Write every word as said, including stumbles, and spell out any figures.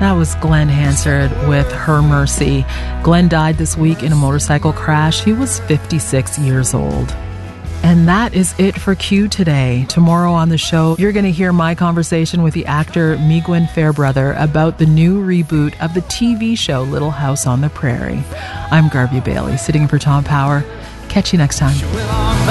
That was Glenn Hansard with Her Mercy. Glenn died this week in a motorcycle crash. He was fifty-six years old. And that is it for Q today. Tomorrow on the show, you're going to hear my conversation with the actor Migwen Fairbrother about the new reboot of the T V show Little House on the Prairie. I'm Garvey Bailey, sitting in for Tom Power. Catch you next time.